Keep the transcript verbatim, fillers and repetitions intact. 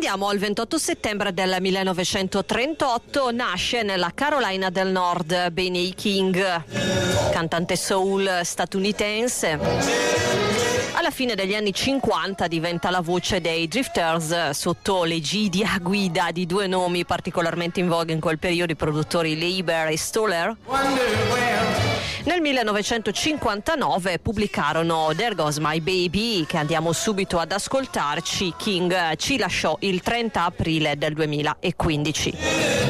Andiamo al ventotto settembre del millenovecentotrentotto, nasce nella Carolina del Nord Benny King, cantante soul statunitense. Alla fine degli anni cinquanta diventa la voce dei Drifters sotto l'egidia guida di due nomi particolarmente in voga in quel periodo, i produttori Leiber e Stoller. Nel millenovecentocinquantanove pubblicarono There Goes My Baby, che andiamo subito ad ascoltarci. King ci lasciò il trenta aprile del duemilaquindici.